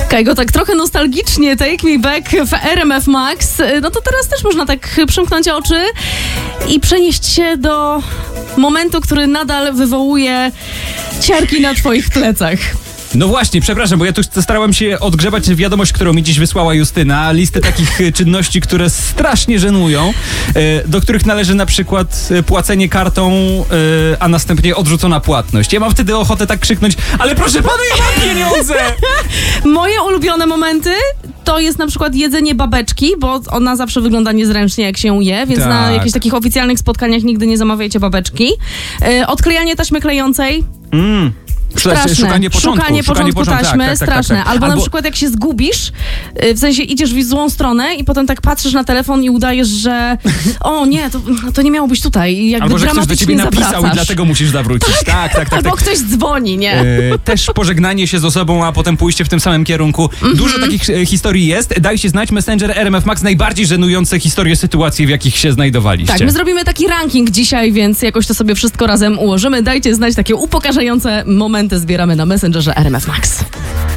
Kajgo, tak trochę nostalgicznie Take Me Back w RMF Max. No to teraz też można tak przymknąć oczy i przenieść się do momentu, który nadal wywołuje ciarki na twoich plecach. No właśnie, przepraszam, bo ja tu starałem się odgrzebać wiadomość, którą mi dziś wysłała Justyna. Listę takich czynności, które strasznie żenują, do których należy na przykład płacenie kartą, a następnie odrzucona płatność. Ja mam wtedy ochotę tak krzyknąć, ale proszę pana, ja mam pieniądze! Moje ulubione momenty to jest na przykład jedzenie babeczki, bo ona zawsze wygląda niezręcznie, jak się je, więc Tak. na jakichś takich oficjalnych spotkaniach nigdy nie zamawiajcie babeczki. Odklejanie taśmy klejącej. Straszne. Szukanie początku taśmy, tak, straszne. tak. Albo na przykład jak się zgubisz, w sensie idziesz w złą stronę i potem tak patrzysz na telefon i udajesz, że o nie, to nie miało być tutaj. I jakby albo że ktoś do ciebie napisał zawracasz. i dlatego musisz zawrócić. Tak. Albo ktoś dzwoni, nie? Też pożegnanie się z osobą, a potem pójście w tym samym kierunku. Dużo takich historii jest. Dajcie znać, Messenger RMF Max, najbardziej żenujące historie, sytuacje, w jakich się znajdowaliście. Tak, my zrobimy taki ranking dzisiaj, więc jakoś to sobie wszystko razem ułożymy. Dajcie znać, takie upokarzające momenty zbieramy na Messengerze RMF Max.